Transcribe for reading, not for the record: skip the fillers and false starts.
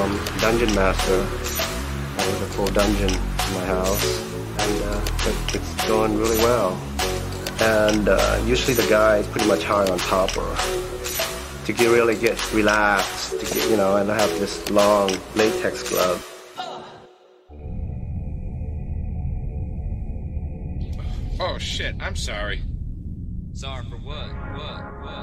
Dungeon Master. There's a full dungeon in my house, and it's going really well. And usually the guy is pretty much high on copper. Really get relaxed, and I have this long latex glove. Oh shit, I'm sorry. Sorry for what? What?